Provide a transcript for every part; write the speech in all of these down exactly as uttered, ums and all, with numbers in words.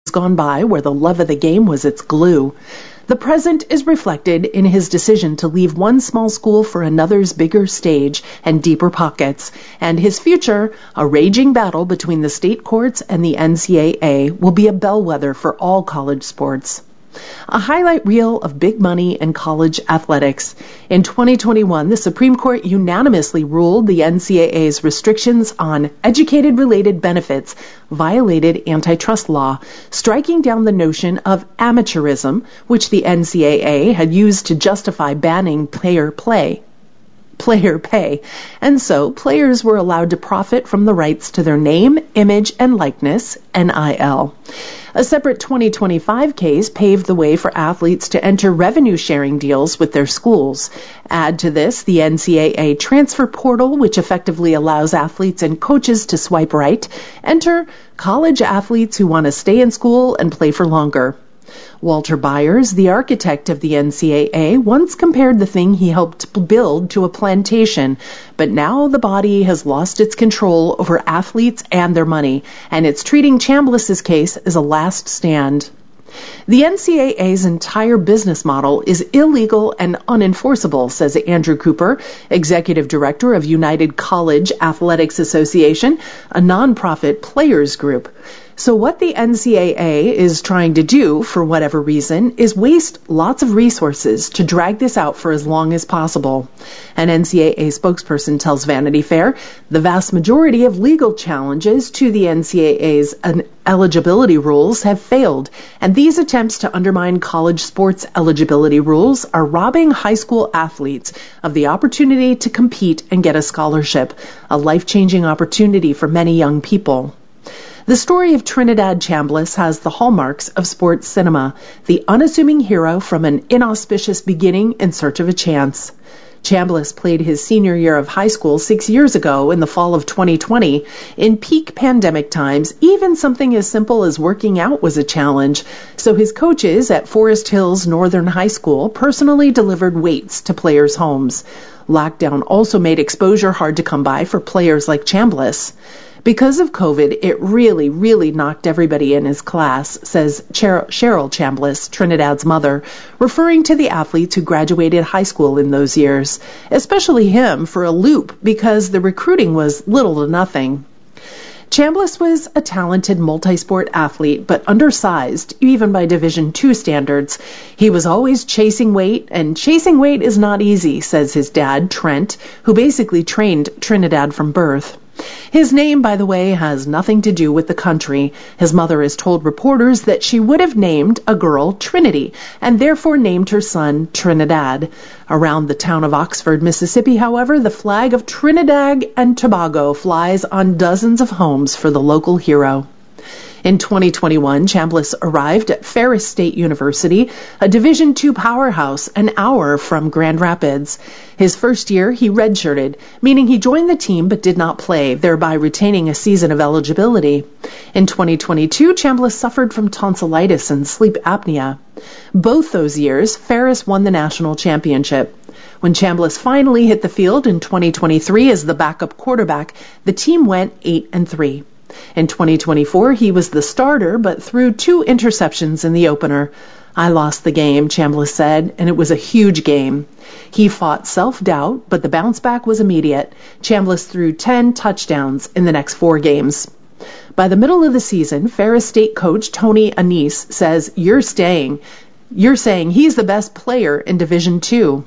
gone by where the love of the game was its glue. The present is reflected in his decision to leave one small school for another's bigger stage and deeper pockets, and his future, a raging battle between the state courts and the N C double A, will be a bellwether for all college sports. A highlight reel of big money and college athletics. In twenty twenty-one, the Supreme Court unanimously ruled the N C double A's restrictions on educated-related benefits violated antitrust law, striking down the notion of amateurism, which the N C double A had used to justify banning player play. player pay, and so players were allowed to profit from the rights to their name, image, and likeness, N I L. A separate twenty twenty-five case paved the way for athletes to enter revenue-sharing deals with their schools. Add to this the N C double A transfer portal, which effectively allows athletes and coaches to swipe right. Enter college athletes who want to stay in school and play for longer. Walter Byers, the architect of the N C double A, once compared the thing he helped build to a plantation, but now the body has lost its control over athletes and their money, and it's treating Chambliss's case as a last stand. The N C double A's entire business model is illegal and unenforceable, says Andrew Cooper, executive director of United College Athletics Association, a nonprofit players group. So what the N C double A is trying to do, for whatever reason, is waste lots of resources to drag this out for as long as possible. An N C double A spokesperson tells Vanity Fair the vast majority of legal challenges to the N C double A's eligibility rules have failed, and these attempts to undermine college sports eligibility rules are robbing high school athletes of the opportunity to compete and get a scholarship, a life-changing opportunity for many young people. The story of Trinidad Chambliss has the hallmarks of sports cinema, the unassuming hero from an inauspicious beginning in search of a chance. Chambliss played his senior year of high school six years ago in the fall of twenty twenty. In peak pandemic times, even something as simple as working out was a challenge, so his coaches at Forest Hills Northern High School personally delivered weights to players' homes. Lockdown also made exposure hard to come by for players like Chambliss. Because of COVID, it really, really knocked everybody in his class, says Cheryl Chambliss, Trinidad's mother, referring to the athletes who graduated high school in those years, especially him, for a loop because the recruiting was little to nothing. Chambliss was a talented multi-sport athlete, but undersized, even by Division two standards. He was always chasing weight, and chasing weight is not easy, says his dad, Trent, who basically trained Trinidad from birth. His name, by the way, has nothing to do with the country. His mother has told reporters that she would have named a girl Trinity, and therefore named her son Trinidad. Around the town of Oxford, Mississippi, however, the flag of Trinidad and Tobago flies on dozens of homes for the local hero. In twenty twenty-one, Chambliss arrived at Ferris State University, a Division two powerhouse, an hour from Grand Rapids. His first year, he redshirted, meaning he joined the team but did not play, thereby retaining a season of eligibility. In twenty twenty-two, Chambliss suffered from tonsillitis and sleep apnea. Both those years, Ferris won the national championship. When Chambliss finally hit the field in twenty twenty-three as the backup quarterback, the team went eight and three. In twenty twenty-four, he was the starter, but threw two interceptions in the opener. I lost the game, Chambliss said, and it was a huge game. He fought self-doubt, but the bounce back was immediate. Chambliss threw ten touchdowns in the next four games. By the middle of the season, Ferris State coach Tony Annese says, You're staying. You're saying he's the best player in Division two.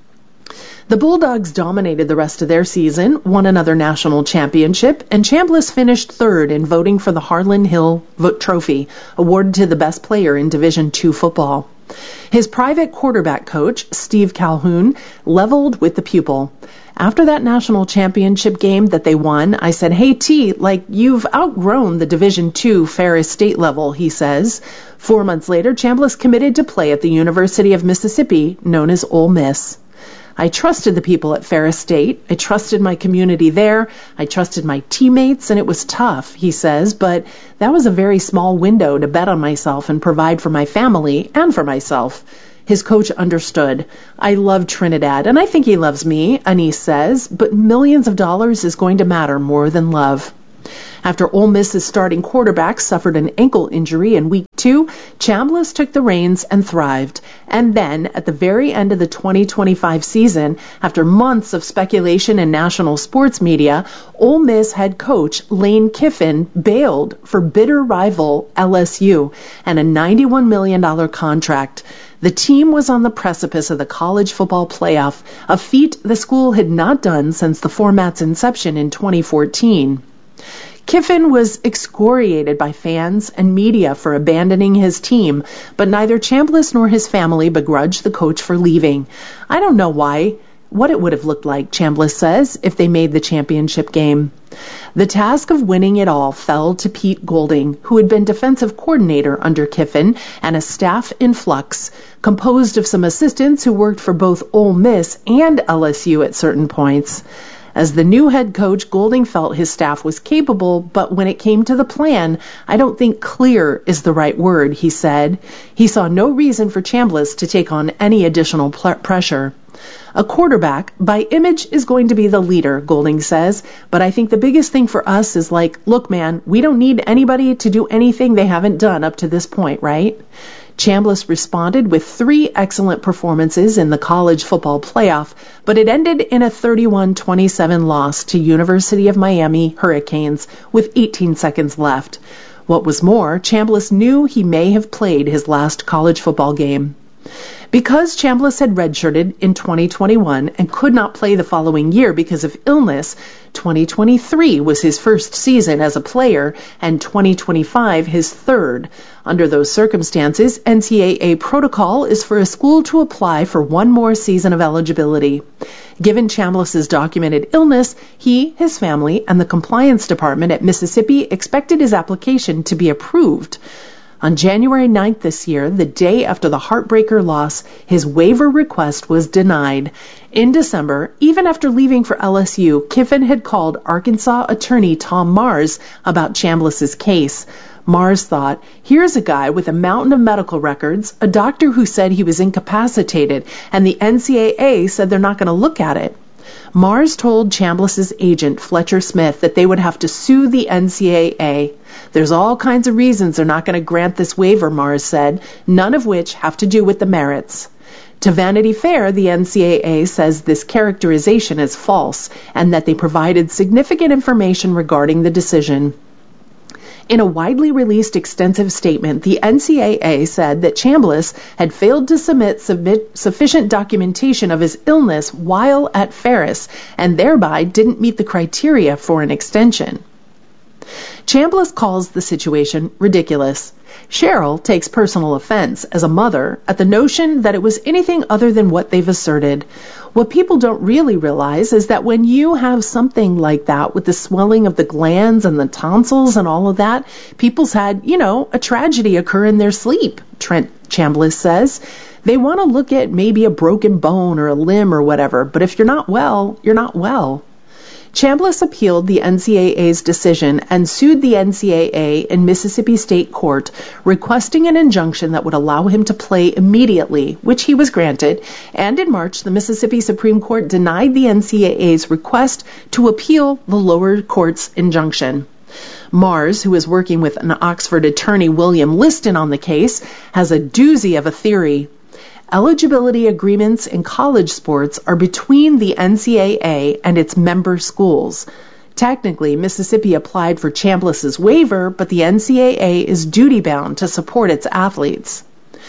The Bulldogs dominated the rest of their season, won another national championship, and Chambliss finished third in voting for the Harlan Hill Trophy, awarded to the best player in Division two football. His private quarterback coach, Steve Calhoun, leveled with the pupil. After that national championship game that they won, I said, Hey T, like you've outgrown the Division two Ferris State level, he says. Four months later, Chambliss committed to play at the University of Mississippi, known as Ole Miss. I trusted the people at Ferris State. I trusted my community there. I trusted my teammates, and it was tough, he says, but that was a very small window to bet on myself and provide for my family and for myself. His coach understood. I love Trinidad, and I think he loves me, Annese says, but millions of dollars is going to matter more than love. After Ole Miss's starting quarterback suffered an ankle injury in week two, Chambliss took the reins and thrived. And then, at the very end of the twenty twenty-five season, after months of speculation in national sports media, Ole Miss head coach Lane Kiffin bailed for bitter rival L S U and a ninety-one million dollars contract. The team was on the precipice of the college football playoff, a feat the school had not done since the format's inception in twenty fourteen. Kiffin was excoriated by fans and media for abandoning his team, but neither Chambliss nor his family begrudged the coach for leaving. I don't know why, what it would have looked like, Chambliss says, if they made the championship game. The task of winning it all fell to Pete Golding, who had been defensive coordinator under Kiffin, and a staff in flux, composed of some assistants who worked for both Ole Miss and L S U at certain points. As the new head coach, Golding felt his staff was capable, but when it came to the plan, I don't think clear is the right word, he said. He saw no reason for Chambliss to take on any additional pl- pressure. A quarterback, by image, is going to be the leader, Golding says, but I think the biggest thing for us is like, look, man, we don't need anybody to do anything they haven't done up to this point, right? Chambliss responded with three excellent performances in the college football playoff, but it ended in a thirty-one twenty-seven loss to University of Miami Hurricanes with eighteen seconds left. What was more, Chambliss knew he may have played his last college football game. Because Chambliss had redshirted in twenty twenty-one and could not play the following year because of illness, twenty twenty-three was his first season as a player and twenty twenty-five his third. Under those circumstances, N C double A protocol is for a school to apply for one more season of eligibility. Given Chambliss's documented illness, he, his family, and the compliance department at Mississippi expected his application to be approved. On January ninth this year, the day after the heartbreaker loss, his waiver request was denied. In December, even after leaving for L S U, Kiffin had called Arkansas attorney Tom Mars about Chambliss's case. Mars thought, here's a guy with a mountain of medical records, a doctor who said he was incapacitated, and the N C double A said they're not going to look at it. Mars told Chambliss's agent, Fletcher Smith, that they would have to sue the N C double A. There's all kinds of reasons they're not going to grant this waiver, Mars said, none of which have to do with the merits. To Vanity Fair, the N C double A says this characterization is false and that they provided significant information regarding the decision. In a widely released extensive statement, the N C double A said that Chambliss had failed to submit, submit sufficient documentation of his illness while at Ferris and thereby didn't meet the criteria for an extension. Chambliss calls the situation ridiculous. Cheryl takes personal offense as a mother at the notion that it was anything other than what they've asserted. What people don't really realize is that when you have something like that with the swelling of the glands and the tonsils and all of that, people's had, you know, a tragedy occur in their sleep, Trent Chambliss says. They want to look at maybe a broken bone or a limb or whatever, but if you're not well, you're not well. Chambliss appealed the N C double A's decision and sued the N C double A in Mississippi State Court, requesting an injunction that would allow him to play immediately, which he was granted, and in March, the Mississippi Supreme Court denied the N C double A's request to appeal the lower court's injunction. Mars, who is working with an Oxford attorney, William Liston, on the case, has a doozy of a theory. Eligibility agreements in college sports are between the N C double A and its member schools. Technically, Mississippi applied for Chambliss's waiver, but the N C double A is duty-bound to support its athletes.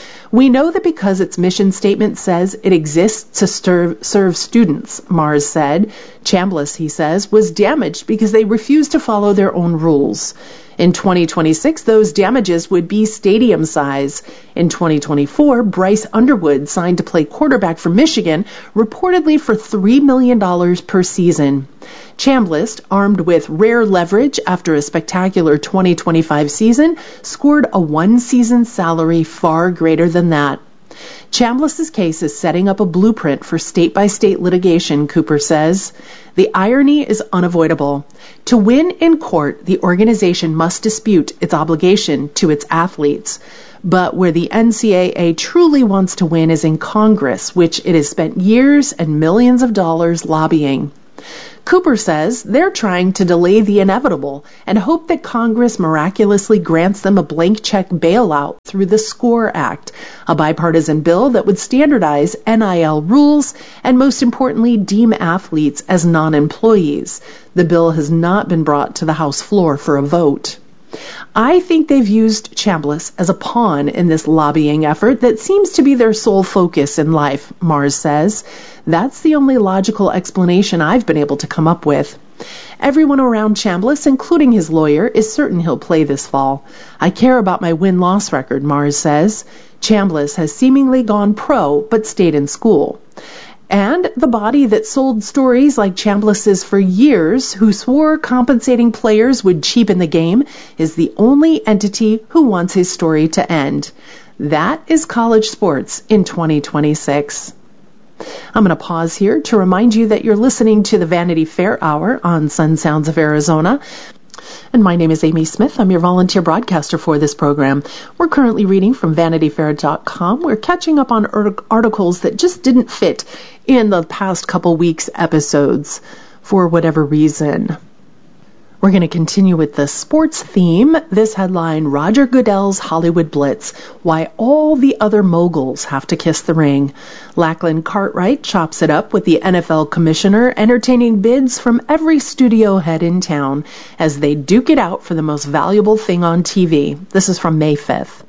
We know that because its mission statement says it exists to serve, serve students, Mars said. Chambliss, he says, was damaged because they refused to follow their own rules. In twenty twenty-six, those damages would be stadium size. In twenty twenty-four, Bryce Underwood signed to play quarterback for Michigan, reportedly for three million dollars per season. Chambliss, armed with rare leverage after a spectacular twenty twenty-five season, scored a one-season salary far greater than that. Chambliss's case is setting up a blueprint for state-by-state litigation, Cooper says. The irony is unavoidable. To win in court, the organization must dispute its obligation to its athletes. But where the N C double A truly wants to win is in Congress, which it has spent years and millions of dollars lobbying. Cooper says they're trying to delay the inevitable and hope that Congress miraculously grants them a blank check bailout through the SCORE Act, a bipartisan bill that would standardize N I L rules and, most importantly, deem athletes as non-employees. The bill has not been brought to the House floor for a vote. I think they've used Chambliss as a pawn in this lobbying effort that seems to be their sole focus in life, Mars says. That's the only logical explanation I've been able to come up with. Everyone around Chambliss, including his lawyer, is certain he'll play this fall. I care about my win-loss record, Mars says. Chambliss has seemingly gone pro, but stayed in school. And the body that sold stories like Chambliss's for years, who swore compensating players would cheapen the game, is the only entity who wants his story to end. That is college sports in twenty twenty-six. I'm going to pause here to remind you that you're listening to the Vanity Fair Hour on Sun Sounds of Arizona. And my name is Amy Smith. I'm your volunteer broadcaster for this program. We're currently reading from vanity fair dot com. We're catching up on art- articles that just didn't fit in the past couple weeks' episodes for whatever reason. We're going to continue with the sports theme. This headline, Roger Goodell's Hollywood Blitz, Why All the Other Moguls Have to Kiss the Ring. Lachlan Cartwright chops it up with the N F L commissioner, entertaining bids from every studio head in town as they duke it out for the most valuable thing on T V. This is from May fifth.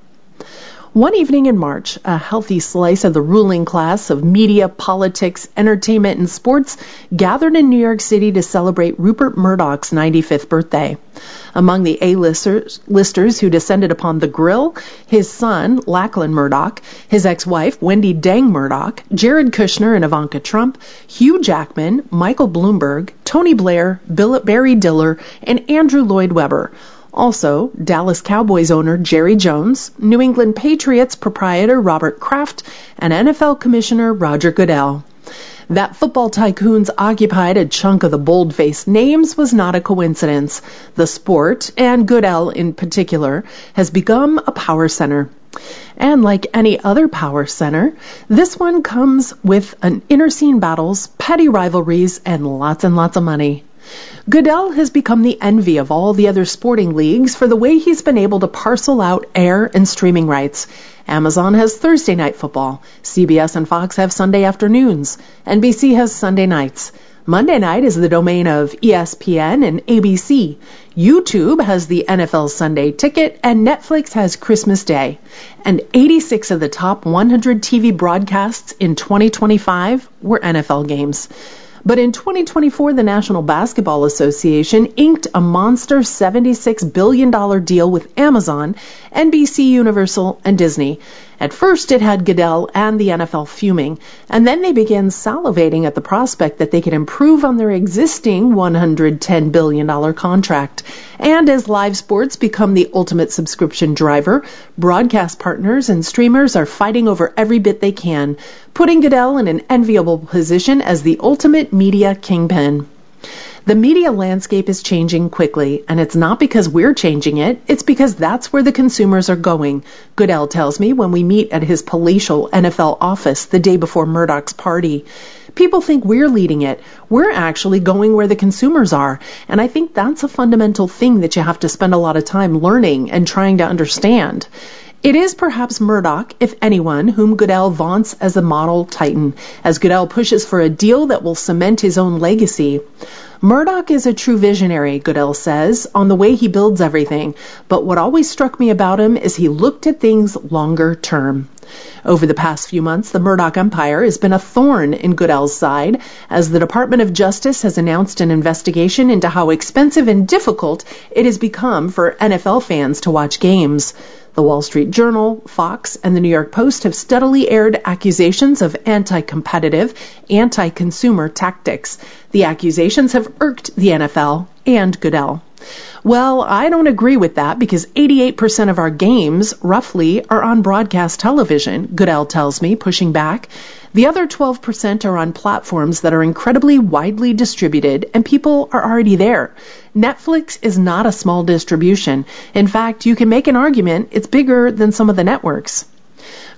One evening in March, a healthy slice of the ruling class of media, politics, entertainment, and sports gathered in New York City to celebrate Rupert Murdoch's ninety-fifth birthday. Among the A-listers listers who descended upon the grill, his son, Lachlan Murdoch, his ex-wife, Wendy Dang Murdoch, Jared Kushner and Ivanka Trump, Hugh Jackman, Michael Bloomberg, Tony Blair, Bill, Barry Diller, and Andrew Lloyd Webber. Also, Dallas Cowboys owner Jerry Jones, New England Patriots proprietor Robert Kraft, and N F L Commissioner Roger Goodell. That football tycoons occupied a chunk of the bold-faced names was not a coincidence. The sport, and Goodell in particular, has become a power center. And like any other power center, this one comes with an inter-scene battles, petty rivalries, and lots and lots of money. Goodell has become the envy of all the other sporting leagues for the way he's been able to parcel out air and streaming rights. Amazon has Thursday night football. C B S and Fox have Sunday afternoons. N B C has Sunday nights. Monday night is the domain of E S P N and A B C. YouTube has the N F L Sunday Ticket, and Netflix has Christmas Day. And eighty-six of the top one hundred T V broadcasts in twenty twenty-five were N F L games. But in twenty twenty-four, the National Basketball Association inked a monster seventy-six billion dollars deal with Amazon, N B C, Universal, and Disney. At first, it had Goodell and the N F L fuming, and then they began salivating at the prospect that they could improve on their existing one hundred ten billion dollars contract. And as live sports become the ultimate subscription driver, broadcast partners and streamers are fighting over every bit they can, putting Goodell in an enviable position as the ultimate media kingpin. The media landscape is changing quickly, and it's not because we're changing it, it's because that's where the consumers are going, Goodell tells me when we meet at his palatial N F L office the day before Murdoch's party. People think we're leading it. We're actually going where the consumers are, and I think that's a fundamental thing that you have to spend a lot of time learning and trying to understand. It is perhaps Murdoch, if anyone, whom Goodell vaunts as a model titan, as Goodell pushes for a deal that will cement his own legacy. Murdoch is a true visionary, Goodell says, on the way he builds everything, but what always struck me about him is he looked at things longer term. Over the past few months, the Murdoch empire has been a thorn in Goodell's side, as the Department of Justice has announced an investigation into how expensive and difficult it has become for N F L fans to watch games. The Wall Street Journal, Fox, and the New York Post have steadily aired accusations of anti-competitive, anti-consumer tactics. The accusations have irked the N F L and Goodell. Well, I don't agree with that because eighty-eight percent of our games, roughly, are on broadcast television, Goodell tells me, pushing back. The other twelve percent are on platforms that are incredibly widely distributed, and people are already there. Netflix is not a small distribution. In fact, you can make an argument it's bigger than some of the networks.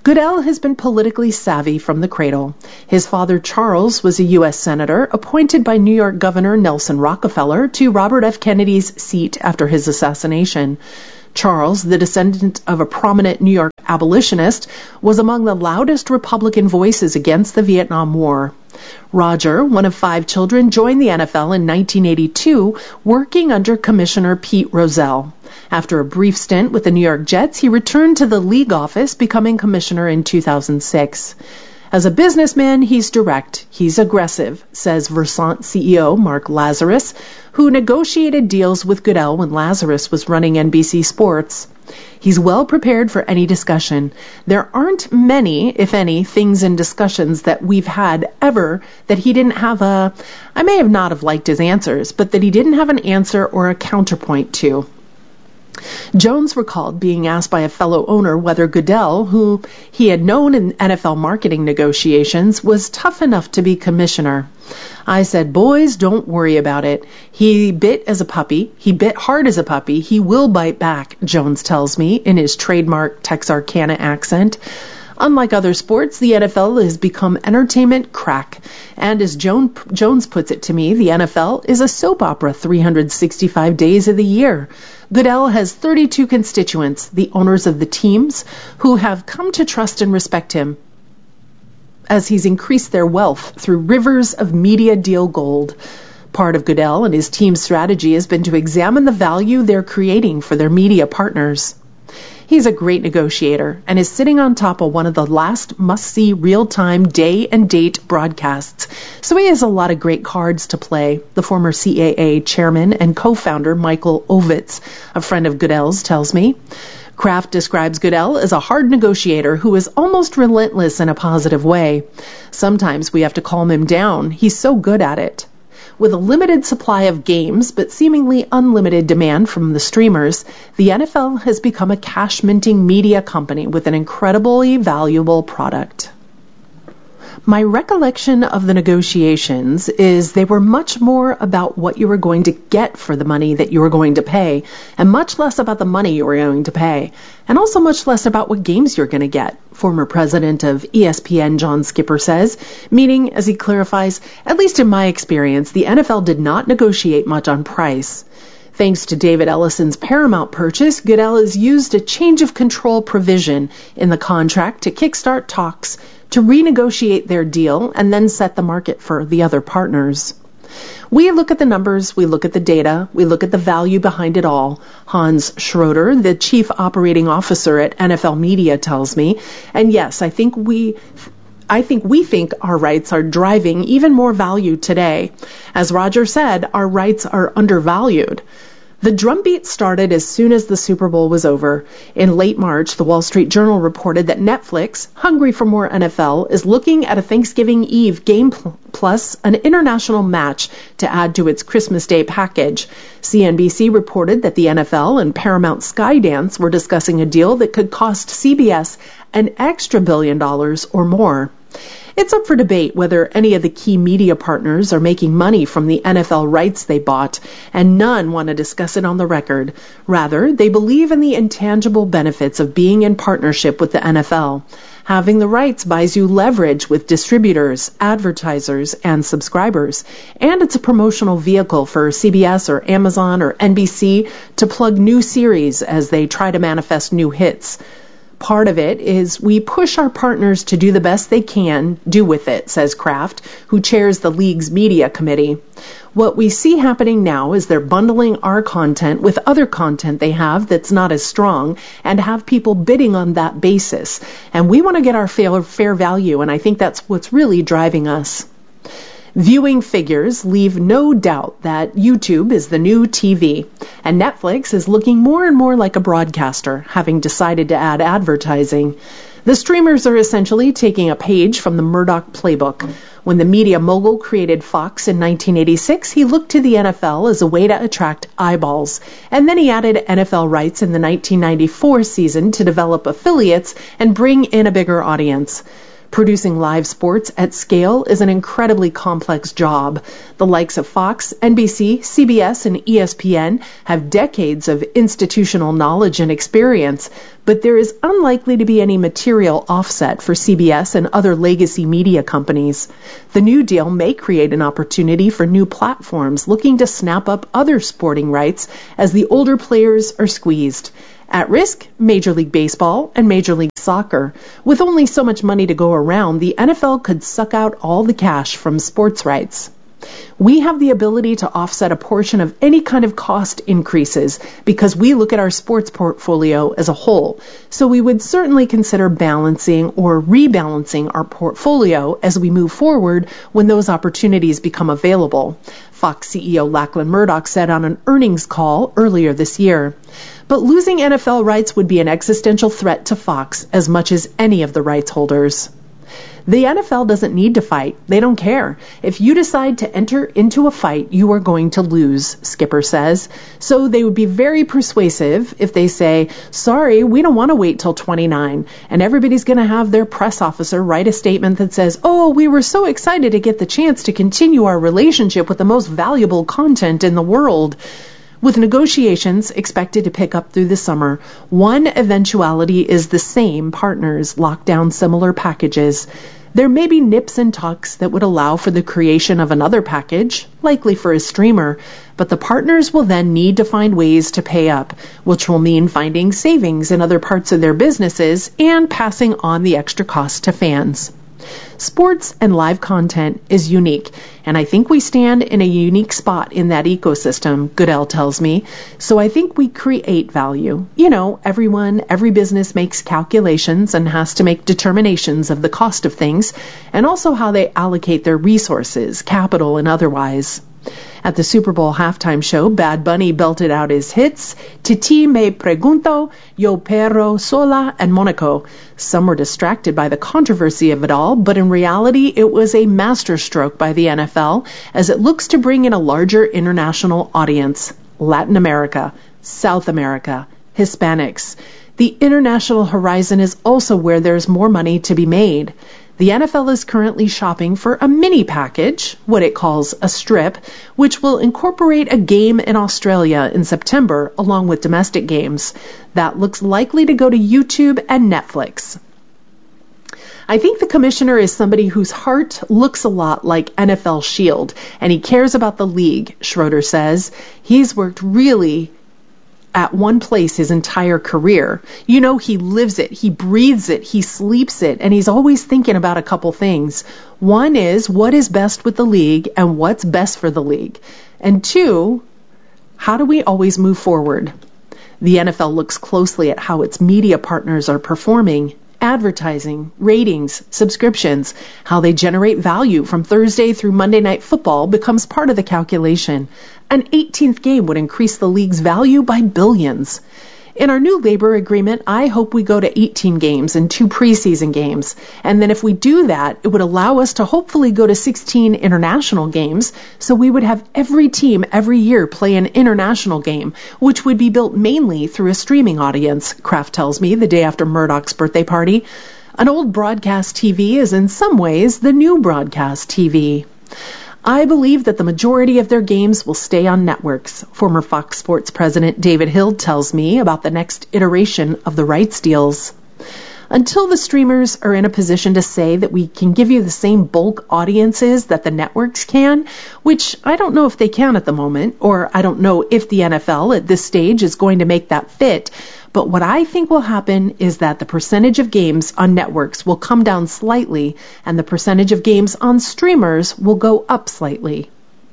Goodell has been politically savvy from the cradle. His father, Charles, was a U S senator appointed by New York Governor Nelson Rockefeller to Robert F. Kennedy's seat after his assassination. Charles, the descendant of a prominent New York abolitionist, was among the loudest Republican voices against the Vietnam War. Roger, one of five children, joined the N F L in nineteen eighty-two, working under Commissioner Pete Rozelle. After a brief stint with the New York Jets, he returned to the league office, becoming commissioner in two thousand six. As a businessman, he's direct, he's aggressive, says Versant C E O Mark Lazarus, who negotiated deals with Goodell when Lazarus was running N B C Sports. He's well prepared for any discussion. There aren't many, if any, things in discussions that we've had ever that he didn't have a, I may have not have liked his answers, but that he didn't have an answer or a counterpoint to. Jones recalled being asked by a fellow owner whether Goodell, who he had known in N F L marketing negotiations, was tough enough to be commissioner. I said, boys, don't worry about it. He bit as a puppy. He bit hard as a puppy. He will bite back, Jones tells me in his trademark Texarkana accent. Unlike other sports, the N F L has become entertainment crack. And as Joan, Jones puts it to me, the N F L is a soap opera three hundred sixty-five days of the year. Goodell has thirty-two constituents, the owners of the teams, who have come to trust and respect him as he's increased their wealth through rivers of media deal gold. Part of Goodell and his team's strategy has been to examine the value they're creating for their media partners. He's a great negotiator and is sitting on top of one of the last must-see real-time day and date broadcasts. So he has a lot of great cards to play, the former C A A chairman and co-founder Michael Ovitz, a friend of Goodell's, tells me. Kraft describes Goodell as a hard negotiator who is almost relentless in a positive way. Sometimes we have to calm him down. He's so good at it. With a limited supply of games, but seemingly unlimited demand from the streamers, the N F L has become a cash-minting media company with an incredibly valuable product. My recollection of the negotiations is they were much more about what you were going to get for the money that you were going to pay, and much less about the money you were going to pay, and also much less about what games you're going to get, former president of E S P N John Skipper says, meaning, as he clarifies, at least in my experience, the N F L did not negotiate much on price. Thanks to David Ellison's Paramount purchase, Goodell has used a change of control provision in the contract to kickstart talks to renegotiate their deal and then set the market for the other partners. We look at the numbers, we look at the data, we look at the value behind it all. Hans Schroeder, the chief operating officer at N F L Media, tells me, and yes, I think we I think we think our rights are driving even more value today. As Roger said, our rights are undervalued. The drumbeat started as soon as the Super Bowl was over. In late March, the Wall Street Journal reported that Netflix, hungry for more N F L, is looking at a Thanksgiving Eve game pl- plus an international match to add to its Christmas Day package. C N B C reported that the N F L and Paramount Skydance were discussing a deal that could cost C B S an extra billion dollars or more. It's up for debate whether any of the key media partners are making money from the N F L rights they bought, and none want to discuss it on the record. Rather, they believe in the intangible benefits of being in partnership with the N F L. Having the rights buys you leverage with distributors, advertisers, and subscribers, and it's a promotional vehicle for C B S or Amazon or N B C to plug new series as they try to manifest new hits. Part of it is we push our partners to do the best they can do with it, says Kraft, who chairs the league's media committee. What we see happening now is they're bundling our content with other content they have that's not as strong and have people bidding on that basis. And we want to get our fair, fair value, and I think that's what's really driving us. Viewing figures leave no doubt that YouTube is the new T V, and Netflix is looking more and more like a broadcaster, having decided to add advertising. The streamers are essentially taking a page from the Murdoch playbook. When the media mogul created Fox in nineteen eighty-six, he looked to the N F L as a way to attract eyeballs, and then he added N F L rights in the nineteen ninety-four season to develop affiliates and bring in a bigger audience. Producing live sports at scale is an incredibly complex job. The likes of Fox, N B C, C B S, and E S P N have decades of institutional knowledge and experience, but there is unlikely to be any material offset for C B S and other legacy media companies. The new deal may create an opportunity for new platforms looking to snap up other sporting rights as the older players are squeezed. At risk, Major League Baseball and Major League Soccer. With only so much money to go around, the N F L could suck out all the cash from sports rights. We have the ability to offset a portion of any kind of cost increases because we look at our sports portfolio as a whole. So we would certainly consider balancing or rebalancing our portfolio as we move forward when those opportunities become available, Fox C E O Lachlan Murdoch said on an earnings call earlier this year. But losing N F L rights would be an existential threat to Fox as much as any of the rights holders. The N F L doesn't need to fight. They don't care. If you decide to enter into a fight, you are going to lose, Skipper says. So they would be very persuasive if they say, sorry, we don't want to wait till twenty-nine. And everybody's going to have their press officer write a statement that says, oh, we were so excited to get the chance to continue our relationship with the most valuable content in the world. With negotiations expected to pick up through the summer, one eventuality is the same partners lock down similar packages. There may be nips and tucks that would allow for the creation of another package, likely for a streamer, but the partners will then need to find ways to pay up, which will mean finding savings in other parts of their businesses and passing on the extra cost to fans. Sports and live content is unique, and I think we stand in a unique spot in that ecosystem, Goodell tells me. So I think we create value. You know, everyone, every business makes calculations and has to make determinations of the cost of things, and also how they allocate their resources, capital and otherwise. At the Super Bowl halftime show, Bad Bunny belted out his hits, Titi Me Pregunto, Yo Perro Sola, and Monaco. Some were distracted by the controversy of it all, but in reality, it was a masterstroke by the N F L as it looks to bring in a larger international audience. Latin America, South America, Hispanics. The international horizon is also where there's more money to be made. The N F L is currently shopping for a mini package, what it calls a strip, which will incorporate a game in Australia in September along with domestic games. That looks likely to go to YouTube and Netflix. I think the commissioner is somebody whose heart looks a lot like N F L Shield, and he cares about the league, Schroeder says. He's worked really at one place his entire career. You know, he lives it, he breathes it, he sleeps it, and he's always thinking about a couple things. One is, what is best with the league and what's best for the league? And two, how do we always move forward? The N F L looks closely at how its media partners are performing. Advertising, ratings, subscriptions, how they generate value from Thursday through Monday Night Football becomes part of the calculation. An eighteenth game would increase the league's value by billions. In our new labor agreement, I hope we go to eighteen games and two preseason games. And then if we do that, it would allow us to hopefully go to sixteen international games, so we would have every team every year play an international game, which would be built mainly through a streaming audience, Kraft tells me the day after Murdoch's birthday party. An old broadcast T V is in some ways the new broadcast T V. I believe that the majority of their games will stay on networks, former Fox Sports president David Hill tells me about the next iteration of the rights deals. Until the streamers are in a position to say that we can give you the same bulk audiences that the networks can, which I don't know if they can at the moment, or I don't know if the N F L at this stage is going to make that fit, but what I think will happen is that the percentage of games on networks will come down slightly, and the percentage of games on streamers will go up slightly.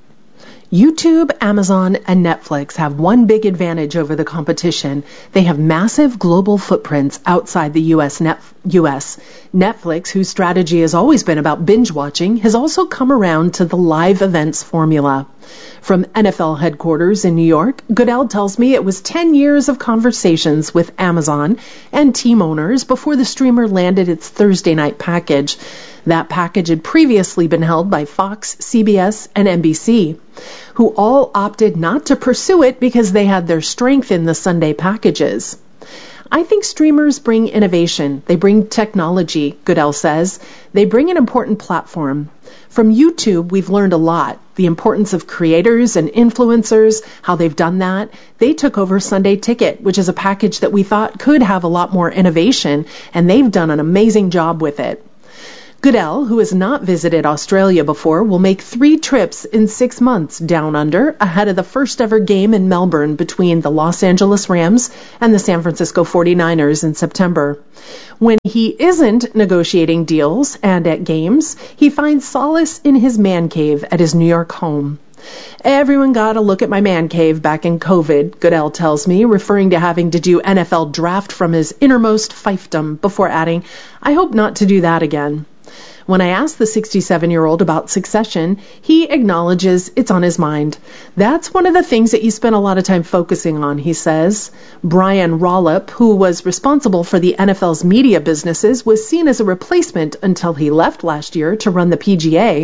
YouTube, Amazon, and Netflix have one big advantage over the competition. They have massive global footprints outside the U S Net- U S Netflix, whose strategy has always been about binge watching, has also come around to the live events formula. From N F L headquarters in New York, Goodell tells me it was ten years of conversations with Amazon and team owners before the streamer landed its Thursday night package. That package had previously been held by Fox, C B S, and N B C, who all opted not to pursue it because they had their strength in the Sunday packages. I think streamers bring innovation. They bring technology, Goodell says. They bring an important platform. From YouTube, we've learned a lot. The importance of creators and influencers, how they've done that. They took over Sunday Ticket, which is a package that we thought could have a lot more innovation, and they've done an amazing job with it. Goodell, who has not visited Australia before, will make three trips in six months down under ahead of the first ever game in Melbourne between the Los Angeles Rams and the San Francisco forty-niners in September. When he isn't negotiating deals and at games, he finds solace in his man cave at his New York home. Everyone got a look at my man cave back in COVID, Goodell tells me, referring to having to do N F L draft from his innermost fiefdom before adding, I hope not to do that again. When I asked the sixty-seven-year-old about succession, he acknowledges it's on his mind. That's one of the things that you spend a lot of time focusing on, he says. Brian Rollop, who was responsible for the N F L's media businesses, was seen as a replacement until he left last year to run the P G A.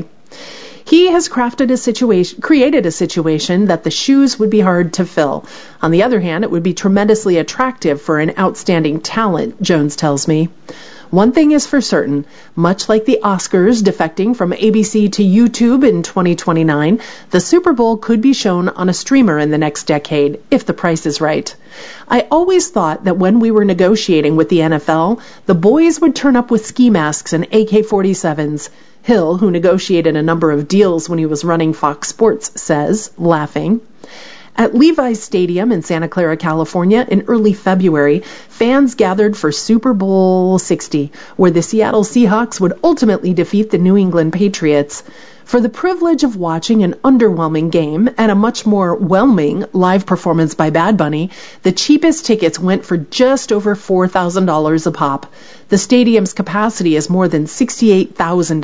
He has crafted a situation, created a situation that the shoes would be hard to fill. On the other hand, it would be tremendously attractive for an outstanding talent, Jones tells me. One thing is for certain, much like the Oscars defecting from A B C to YouTube in twenty twenty-nine, the Super Bowl could be shown on a streamer in the next decade, if the price is right. I always thought that when we were negotiating with the N F L, the boys would turn up with ski masks and A K forty-sevens. Hill, who negotiated a number of deals when he was running Fox Sports, says, laughing. At Levi's Stadium in Santa Clara, California, in early February, fans gathered for Super Bowl sixty, where the Seattle Seahawks would ultimately defeat the New England Patriots. For the privilege of watching an underwhelming game and a much more whelming live performance by Bad Bunny, the cheapest tickets went for just over four thousand dollars a pop. The stadium's capacity is more than sixty-eight thousand.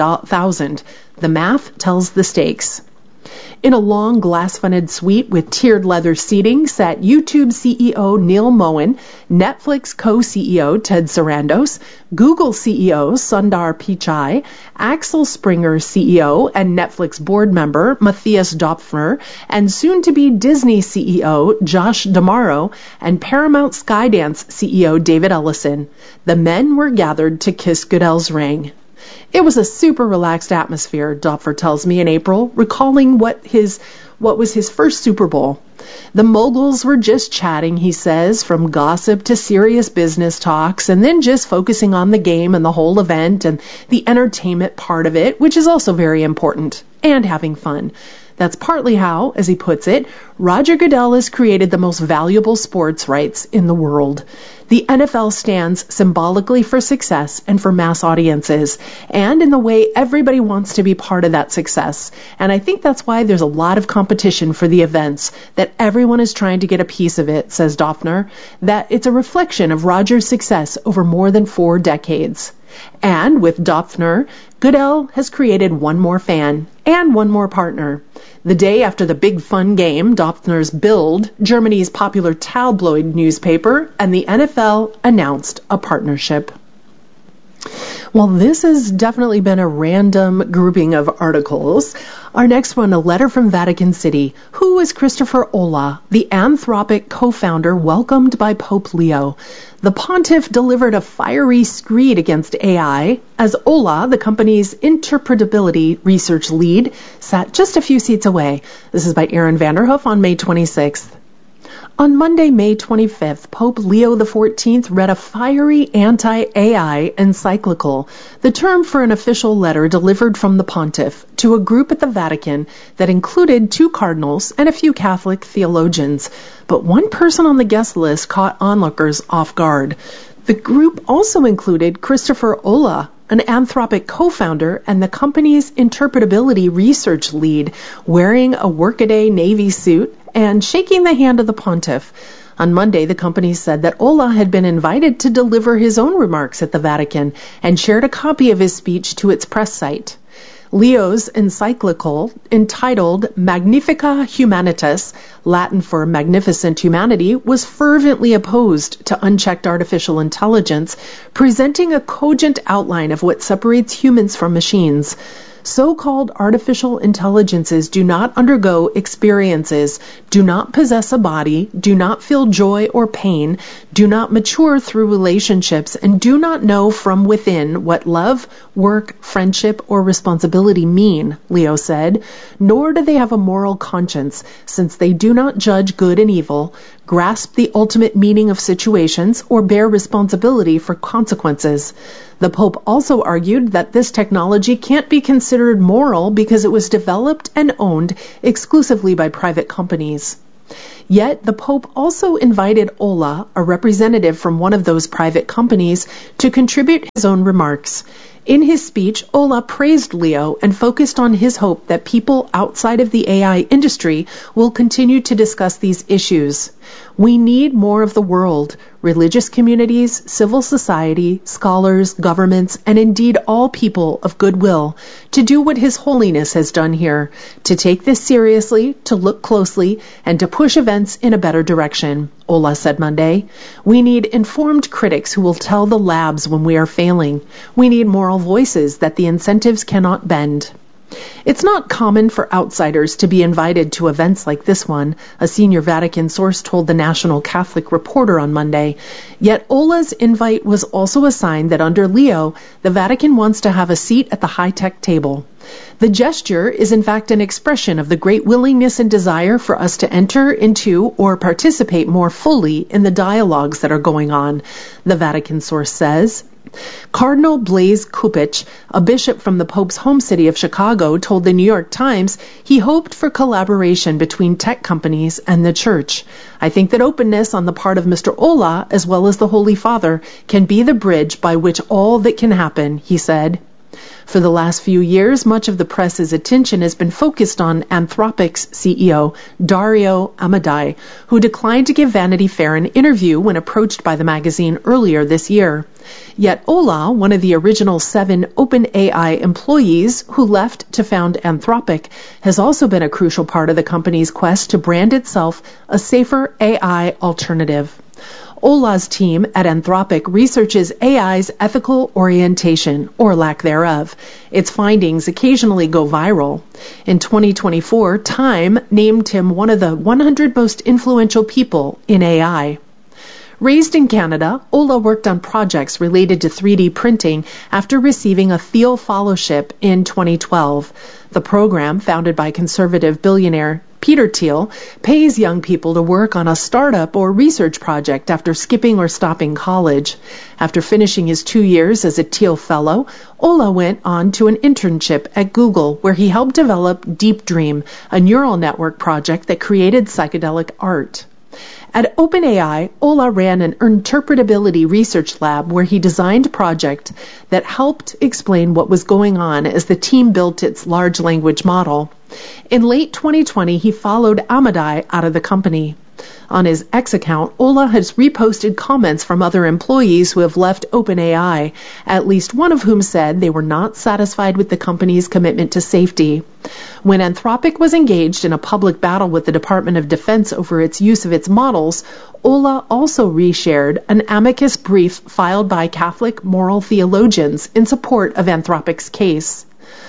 The math tells the stakes. In a long glass-fronted suite with tiered leather seating sat YouTube C E O Neil Mohan, Netflix co-C E O Ted Sarandos, Google C E O Sundar Pichai, Axel Springer C E O and Netflix board member Matthias Döpfner, and soon-to-be Disney C E O Josh D'Amaro, and Paramount Skydance C E O David Ellison. The men were gathered to kiss Goodell's ring. It was a super relaxed atmosphere, Döpfner tells me in April, recalling what his what was his first Super Bowl. The moguls were just chatting, he says, from gossip to serious business talks, and then just focusing on the game and the whole event and the entertainment part of it, which is also very important, and having fun. That's partly how, as he puts it, Roger Goodell has created the most valuable sports rights in the world. The N F L stands symbolically for success and for mass audiences, and in the way everybody wants to be part of that success. And I think that's why there's a lot of competition for the events, that everyone is trying to get a piece of it, says Döpfner, that it's a reflection of Roger's success over more than four decades. And with Döpfner, Goodell has created one more fan and one more partner. The day after the big fun game, Döpfner's Bild, Germany's popular tabloid newspaper, and the N F L announced a partnership. Well, this has definitely been a random grouping of articles. Our next one, a letter from Vatican City. Who is Christopher Olah, the Anthropic co-founder welcomed by Pope Leo? The pontiff delivered a fiery screed against A I as Olah, the company's interpretability research lead, sat just a few seats away. This is by Aaron Vanderhoof on May twenty-sixth. On Monday, May twenty-fifth, Pope Leo the fourteenth read a fiery anti-A I encyclical, the term for an official letter delivered from the pontiff to a group at the Vatican that included two cardinals and a few Catholic theologians. But one person on the guest list caught onlookers off guard. The group also included Christopher Olah, an Anthropic co-founder and the company's interpretability research lead, wearing a workaday navy suit and shaking the hand of the pontiff. On Monday, the company said that Olah had been invited to deliver his own remarks at the Vatican and shared a copy of his speech to its press site. Leo's encyclical, entitled Magnifica Humanitas, Latin for Magnificent Humanity, was fervently opposed to unchecked artificial intelligence, presenting a cogent outline of what separates humans from machines. So-called artificial intelligences do not undergo experiences, do not possess a body, do not feel joy or pain, do not mature through relationships, and do not know from within what love, work, friendship, or responsibility mean, Leo said. Nor do they have a moral conscience, since they do not judge good and evil, grasp the ultimate meaning of situations, or bear responsibility for consequences. The Pope also argued that this technology can't be considered moral because it was developed and owned exclusively by private companies. Yet, the Pope also invited Ola, a representative from one of those private companies, to contribute his own remarks. In his speech, Ola praised Leo and focused on his hope that people outside of the A I industry will continue to discuss these issues. We need more of the world, religious communities, civil society, scholars, governments, and indeed all people of goodwill, to do what His Holiness has done here, to take this seriously, to look closely, and to push events in a better direction, Ola said Monday. We need informed critics who will tell the labs when we are failing. We need moral voices that the incentives cannot bend. It's not common for outsiders to be invited to events like this one, a senior Vatican source told the National Catholic Reporter on Monday. Yet Ola's invite was also a sign that under Leo, the Vatican wants to have a seat at the high-tech table. The gesture is in fact an expression of the great willingness and desire for us to enter into or participate more fully in the dialogues that are going on, the Vatican source says. Cardinal Blaise Cupich, a bishop from the Pope's home city of Chicago, told the New York Times he hoped for collaboration between tech companies and the Church. I think that openness on the part of Mister Ola, as well as the Holy Father, can be the bridge by which all that can happen, he said. For the last few years, much of the press's attention has been focused on Anthropic's C E O, Dario Amodei, who declined to give Vanity Fair an interview when approached by the magazine earlier this year. Yet Ola, one of the original seven OpenAI employees who left to found Anthropic, has also been a crucial part of the company's quest to brand itself a safer A I alternative. Ola's team at Anthropic researches A I's ethical orientation, or lack thereof. Its findings occasionally go viral. In twenty twenty-four, Time named him one of the one hundred most influential people in A I. Raised in Canada, Ola worked on projects related to three D printing after receiving a Thiel Fellowship in twenty twelve. The program, founded by conservative billionaire Peter Thiel, pays young people to work on a startup or research project after skipping or stopping college. After finishing his two years as a Thiel Fellow, Ola went on to an internship at Google, where he helped develop Deep Dream, a neural network project that created psychedelic art. At OpenAI, Ola ran an interpretability research lab where he designed a project that helped explain what was going on as the team built its large language model. In late twenty twenty, he followed Amodei out of the company. On his X account, Ola has reposted comments from other employees who have left OpenAI, at least one of whom said they were not satisfied with the company's commitment to safety. When Anthropic was engaged in a public battle with the Department of Defense over its use of its models, Ola also reshared an amicus brief filed by Catholic moral theologians in support of Anthropic's case.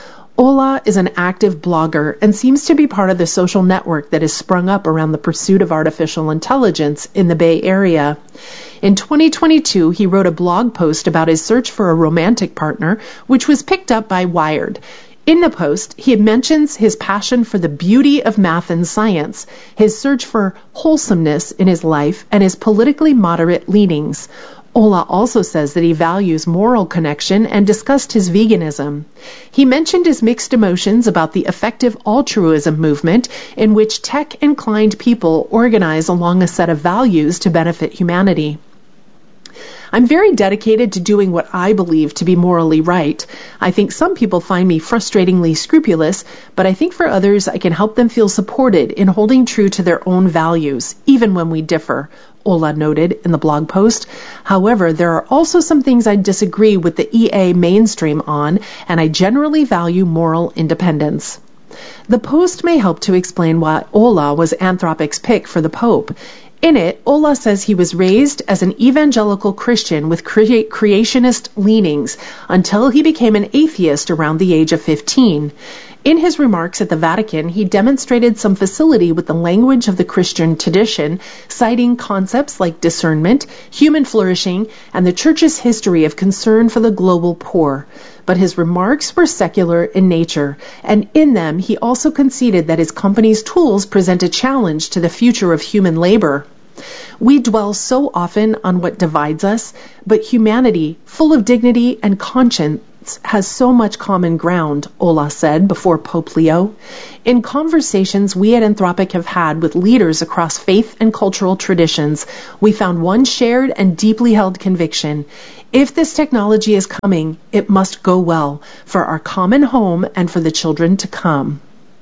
Ola is an active blogger and seems to be part of the social network that has sprung up around the pursuit of artificial intelligence in the Bay Area. In twenty twenty-two, he wrote a blog post about his search for a romantic partner, which was picked up by Wired. In the post, he mentions his passion for the beauty of math and science, his search for wholesomeness in his life, and his politically moderate leanings. Ola also says that he values moral connection and discussed his veganism. He mentioned his mixed emotions about the effective altruism movement in which tech-inclined people organize along a set of values to benefit humanity. I'm very dedicated to doing what I believe to be morally right. I think some people find me frustratingly scrupulous, but I think for others I can help them feel supported in holding true to their own values, even when we differ, Ola noted in the blog post. However, there are also some things I disagree with the E A mainstream on, and I generally value moral independence. The post may help to explain why Ola was Anthropic's pick for the Pope. In it, Ola says he was raised as an evangelical Christian with crea- creationist leanings until he became an atheist around the age of fifteen. In his remarks at the Vatican, he demonstrated some facility with the language of the Christian tradition, citing concepts like discernment, human flourishing, and the Church's history of concern for the global poor. But his remarks were secular in nature, and in them he also conceded that his company's tools present a challenge to the future of human labor. We dwell so often on what divides us, but humanity, full of dignity and conscience, has so much common ground, Ola said before Pope Leo. In conversations we at Anthropic have had with leaders across faith and cultural traditions, we found one shared and deeply held conviction. If this technology is coming, it must go well for our common home and for the children to come.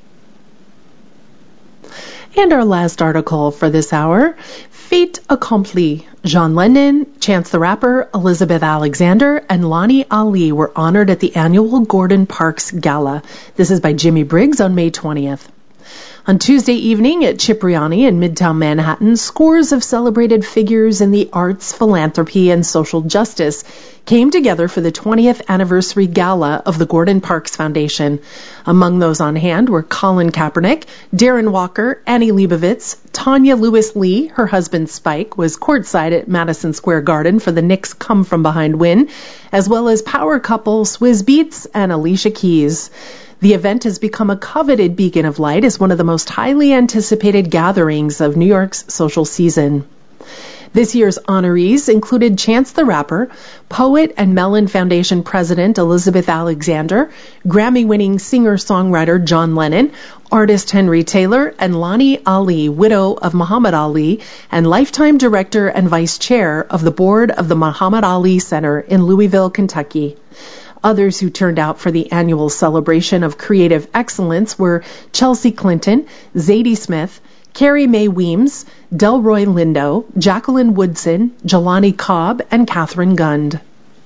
And our last article for this hour, Fait accompli. John Lennon, Chance the Rapper, Elizabeth Alexander, and Lonnie Ali were honored at the annual Gordon Parks Gala. This is by Jimmy Briggs on May twentieth. On Tuesday evening at Cipriani in Midtown Manhattan, scores of celebrated figures in the arts, philanthropy, and social justice came together for the twentieth anniversary gala of the Gordon Parks Foundation. Among those on hand were Colin Kaepernick, Darren Walker, Annie Leibovitz, Tanya Lewis-Lee, her husband Spike, was courtside at Madison Square Garden for the Knicks' come-from-behind win, as well as power couple Swizz Beatz and Alicia Keys. The event has become a coveted beacon of light as one of the most highly anticipated gatherings of New York's social season. This year's honorees included Chance the Rapper, poet and Mellon Foundation president Elizabeth Alexander, Grammy-winning singer-songwriter John Lennon, artist Henry Taylor, and Lonnie Ali, widow of Muhammad Ali, and lifetime director and vice chair of the board of the Muhammad Ali Center in Louisville, Kentucky. Others who turned out for the annual celebration of creative excellence were Chelsea Clinton, Zadie Smith, Carrie Mae Weems, Delroy Lindo, Jacqueline Woodson, Jelani Cobb, and Catherine Gund.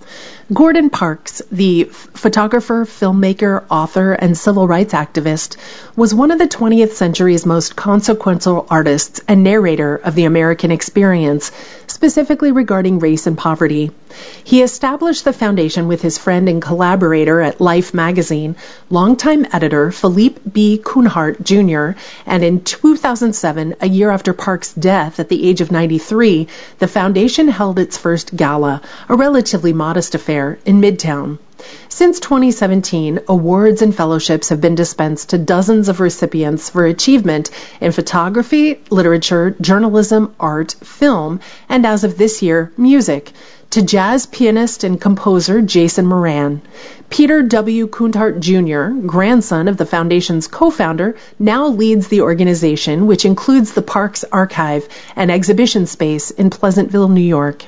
Gordon Parks, the photographer, filmmaker, author, and civil rights activist, was one of the twentieth century's most consequential artists and narrator of the American experience, specifically regarding race and poverty. He established the foundation with his friend and collaborator at Life magazine, longtime editor Philippe B. Kuhnhart, Junior, and in two thousand seven, a year after Parks' death at the age of ninety-three, the foundation held its first gala, a relatively modest affair, in Midtown. Since twenty seventeen, awards and fellowships have been dispensed to dozens of recipients for achievement in photography, literature, journalism, art, film, and as of this year, music, to jazz pianist and composer Jason Moran. Peter W. Kuhnhart, Junior, grandson of the foundation's co-founder, now leads the organization, which includes the Parks Archive, an exhibition space in Pleasantville, New York.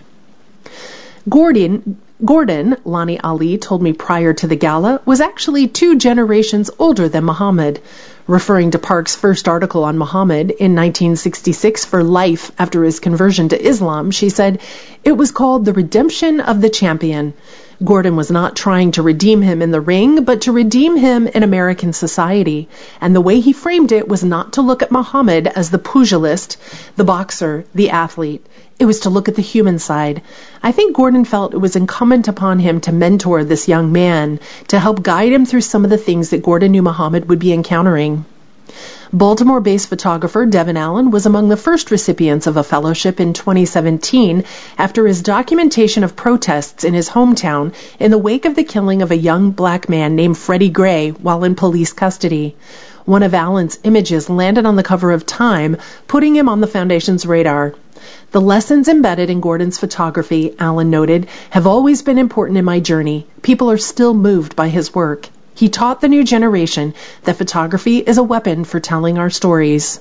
Gordon Gordon, Lonnie Ali told me prior to the gala, was actually two generations older than Muhammad. Referring to Parks' first article on Muhammad in nineteen sixty-six for Life after his conversion to Islam, she said, "It was called The Redemption of the Champion." Gordon was not trying to redeem him in the ring, but to redeem him in American society. And the way he framed it was not to look at Muhammad as the pugilist, the boxer, the athlete. It was to look at the human side. I think Gordon felt it was incumbent upon him to mentor this young man, to help guide him through some of the things that Gordon knew Muhammad would be encountering. Baltimore-based photographer Devin Allen was among the first recipients of a fellowship in twenty seventeen after his documentation of protests in his hometown in the wake of the killing of a young black man named Freddie Gray while in police custody. One of Allen's images landed on the cover of Time, putting him on the foundation's radar. The lessons embedded in Gordon's photography, Allen noted, have always been important in my journey. People are still moved by his work. He taught the new generation that photography is a weapon for telling our stories.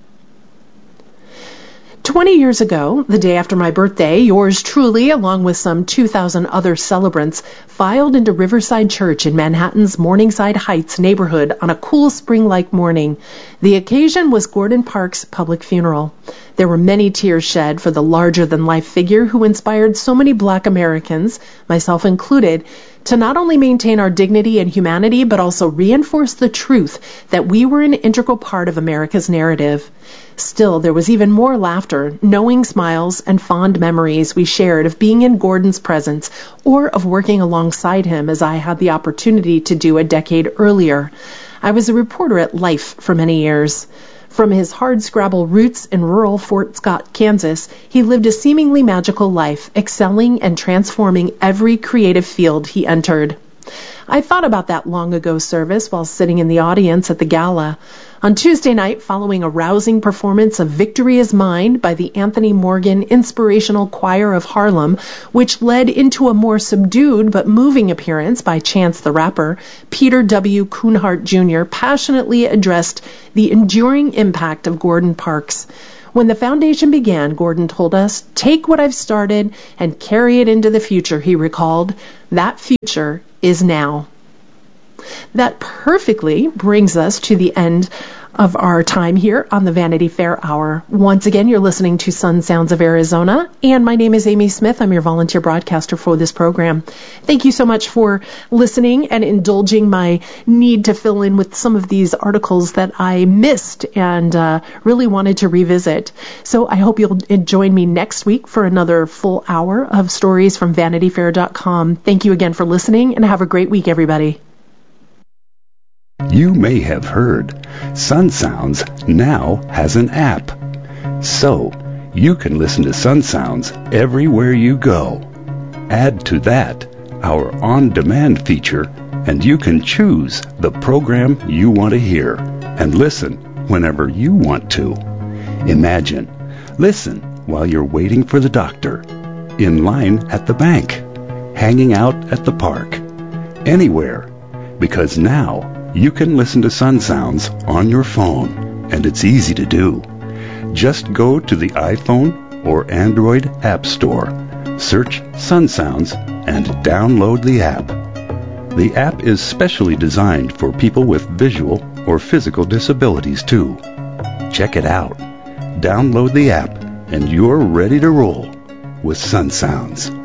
Twenty years ago, the day after my birthday, yours truly, along with some two thousand other celebrants, filed into Riverside Church in Manhattan's Morningside Heights neighborhood on a cool spring-like morning. The occasion was Gordon Parks' public funeral. There were many tears shed for the larger-than-life figure who inspired so many Black Americans, myself included, to not only maintain our dignity and humanity, but also reinforce the truth that we were an integral part of America's narrative. Still, there was even more laughter, knowing smiles, and fond memories we shared of being in Gordon's presence or of working alongside him as I had the opportunity to do a decade earlier. I was a reporter at Life for many years. From his hard-scrabble roots in rural Fort Scott, Kansas, he lived a seemingly magical life, excelling and transforming every creative field he entered. I thought about that long-ago service while sitting in the audience at the gala. On Tuesday night, following a rousing performance of Victory Is Mine by the Anthony Morgan Inspirational Choir of Harlem, which led into a more subdued but moving appearance by Chance the Rapper, Peter W. Kuhnhart Junior passionately addressed the enduring impact of Gordon Parks. When the foundation began, Gordon told us, "Take what I've started and carry it into the future," he recalled. That future is now. That perfectly brings us to the end of our time here on the Vanity Fair Hour. Once again, you're listening to Sun Sounds of Arizona, and my name is Amy Smith. I'm your volunteer broadcaster for this program. Thank you so much for listening and indulging my need to fill in with some of these articles that I missed and uh, really wanted to revisit. So I hope you'll join me next week for another full hour of stories from vanity fair dot com. Thank you again for listening, and have a great week, everybody. You may have heard Sun Sounds now has an app. So, you can listen to Sun Sounds everywhere you go. Add to that our on-demand feature, and you can choose the program you want to hear and listen whenever you want to. Imagine, listen while you're waiting for the doctor, in line at the bank, hanging out at the park, anywhere, because now you can listen to Sun Sounds on your phone, and it's easy to do. Just go to the iPhone or Android App Store, search Sun Sounds, and download the app. The app is specially designed for people with visual or physical disabilities, too. Check it out. Download the app, and you're ready to roll with Sun Sounds.